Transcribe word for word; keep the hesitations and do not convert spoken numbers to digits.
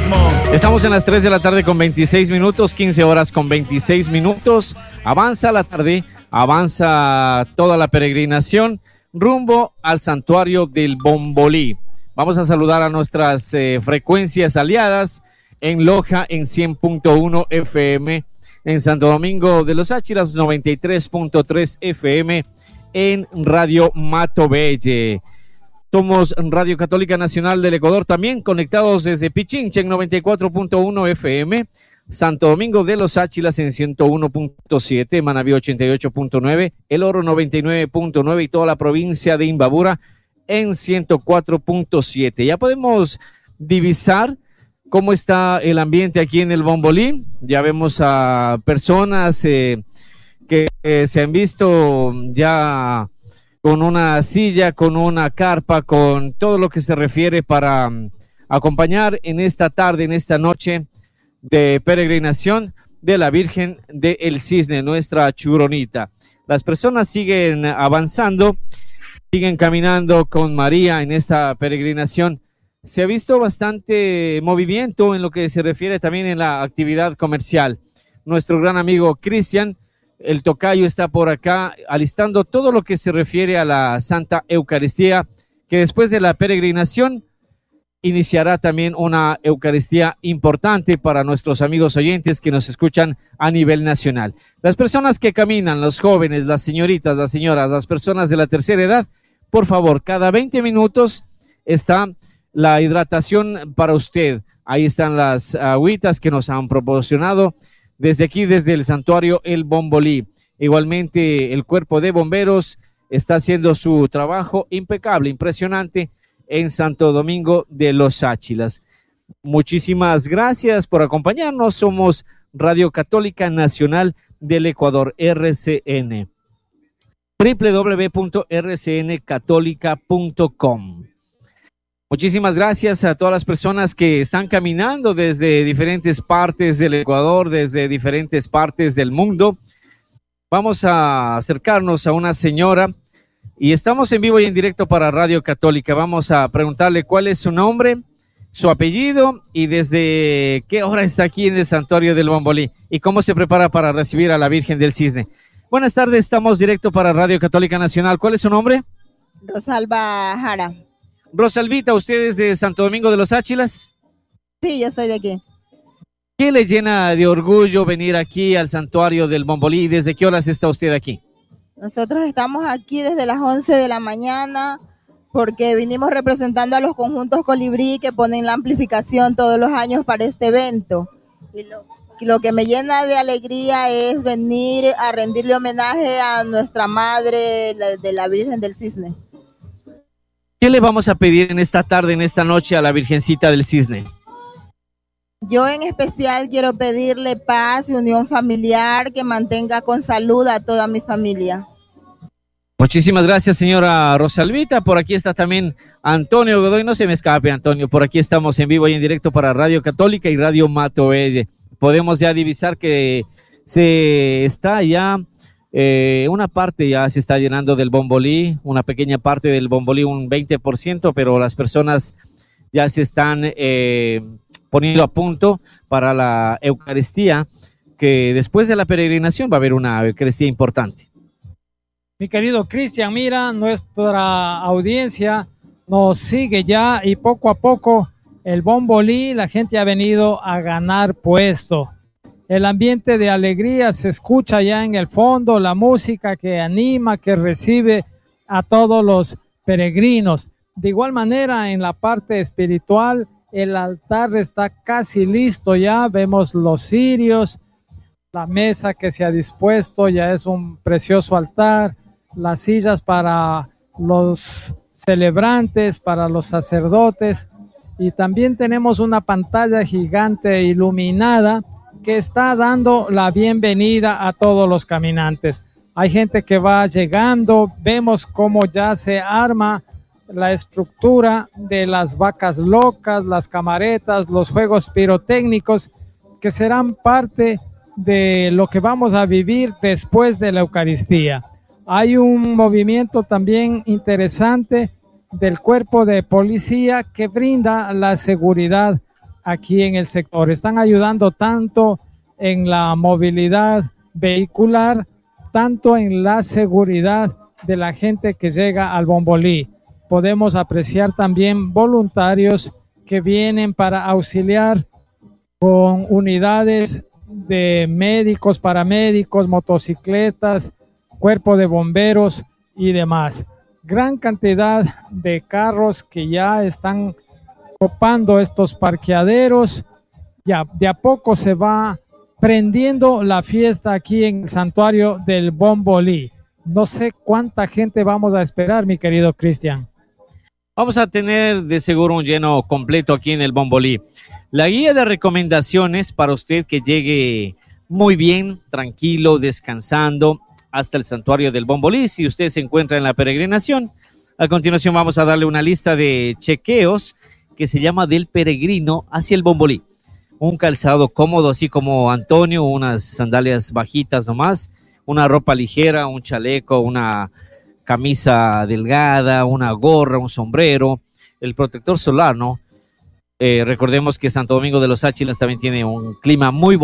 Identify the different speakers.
Speaker 1: Estamos en las tres de la tarde con veintiséis minutos, quince horas con veintiséis minutos. Avanza la tarde, avanza toda la peregrinación rumbo al santuario del Bombolí. Vamos a saludar a nuestras eh, frecuencias aliadas en Loja en cien punto uno F M, en Santo Domingo de los Áchilas noventa y tres punto tres F M, en Radio Matobelle. Somos Radio Católica Nacional del Ecuador, también conectados desde Pichincha en noventa y cuatro punto uno F M, Santo Domingo de los Áchilas en ciento uno punto siete, Manabí ochenta y ocho punto nueve, El Oro noventa y nueve punto nueve y toda la provincia de Imbabura en ciento cuatro punto siete. Ya podemos divisar cómo está el ambiente aquí en el Bombolí. Ya vemos a personas eh, que eh, se han visto ya con una silla, con una carpa, con todo lo que se refiere para um, acompañar en esta tarde, en esta noche de peregrinación de la Virgen del Cisne, nuestra Churonita. Las personas siguen avanzando, siguen caminando con María en esta peregrinación. Se ha visto bastante movimiento en lo que se refiere también en la actividad comercial. Nuestro gran amigo Cristian, el tocayo, está por acá alistando todo lo que se refiere a la Santa Eucaristía, que después de la peregrinación iniciará también una Eucaristía importante para nuestros amigos oyentes que nos escuchan a nivel nacional. Las personas que caminan, los jóvenes, las señoritas, las señoras, las personas de la tercera edad, por favor, cada veinte minutos está la hidratación para usted. Ahí están las agüitas que nos han proporcionado desde aquí, desde el santuario El Bombolí. Igualmente, el cuerpo de bomberos está haciendo su trabajo impecable, impresionante, en Santo Domingo de los Áchilas. Muchísimas gracias por acompañarnos. Somos Radio Católica Nacional del Ecuador, R C N. doble u doble u doble u punto r c n católica punto com. Muchísimas gracias a todas las personas que están caminando desde diferentes partes del Ecuador, desde diferentes partes del mundo. Vamos a acercarnos a una señora y estamos en vivo y en directo para Radio Católica. Vamos a preguntarle cuál es su nombre, su apellido y desde qué hora está aquí en el santuario del Bombolí y cómo se prepara para recibir a la Virgen del Cisne. Buenas tardes, estamos directo para Radio Católica Nacional. ¿Cuál es su nombre?
Speaker 2: Rosalba Jara.
Speaker 1: Rosalvita, ¿usted es de Santo Domingo de los Áchilas?
Speaker 2: Sí, yo soy de aquí.
Speaker 1: ¿Qué le llena de orgullo venir aquí al santuario del Bombolí? ¿Desde qué horas está usted aquí?
Speaker 2: Nosotros estamos aquí desde las once de la mañana porque vinimos representando a los conjuntos Colibrí que ponen la amplificación todos los años para este evento. Y lo, y lo que me llena de alegría es venir a rendirle homenaje a nuestra madre la, de la Virgen del Cisne.
Speaker 1: ¿Qué le vamos a pedir en esta tarde, en esta noche a la Virgencita del Cisne?
Speaker 2: Yo en especial quiero pedirle paz y unión familiar, que mantenga con salud a toda mi familia.
Speaker 1: Muchísimas gracias, señora Rosalvita. Por aquí está también Antonio Godoy. No se me escape, Antonio. Por aquí estamos en vivo y en directo para Radio Católica y Radio Matobelle. Podemos ya divisar que se está ya... Eh, una parte ya se está llenando del Bombolí, una pequeña parte del Bombolí, un veinte por ciento, pero las personas ya se están eh, poniendo a punto para la Eucaristía, que después de la peregrinación va a haber una Eucaristía importante.
Speaker 3: Mi querido Cristian, mira, nuestra audiencia nos sigue ya y poco a poco el Bombolí, la gente ha venido a ganar puesto. El ambiente de alegría se escucha ya en el fondo, la música que anima, que recibe a todos los peregrinos. De igual manera, en la parte espiritual, el altar está casi listo ya. Vemos los cirios, la mesa que se ha dispuesto, ya es un precioso altar, las sillas para los celebrantes, para los sacerdotes, y también tenemos una pantalla gigante iluminada que está dando la bienvenida a todos los caminantes. Hay gente que va llegando, vemos cómo ya se arma la estructura de las vacas locas, las camaretas, los juegos pirotécnicos, que serán parte de lo que vamos a vivir después de la Eucaristía. Hay un movimiento también interesante del cuerpo de policía que brinda la seguridad aquí en el sector. Están ayudando tanto en la movilidad vehicular, tanto en la seguridad de la gente que llega al Bombolí. Podemos apreciar también voluntarios que vienen para auxiliar con unidades de médicos, paramédicos, motocicletas, cuerpo de bomberos y demás. Gran cantidad de carros que ya están copando estos parqueaderos. Ya de a poco se va prendiendo la fiesta aquí en el santuario del Bombolí. No sé cuánta gente vamos a esperar, mi querido Cristian.
Speaker 1: Vamos a tener de seguro un lleno completo aquí en el Bombolí. La guía de recomendaciones para usted que llegue muy bien, tranquilo, descansando hasta el santuario del Bombolí, si usted se encuentra en la peregrinación. A continuación vamos a darle una lista de chequeos que se llama del peregrino hacia el Bombolí. Un calzado cómodo, así como Antonio, unas sandalias bajitas nomás, una ropa ligera, un chaleco, una camisa delgada, una gorra, un sombrero, el protector solar, ¿no? Eh, recordemos que Santo Domingo de los Áchilas también tiene un clima muy bonito.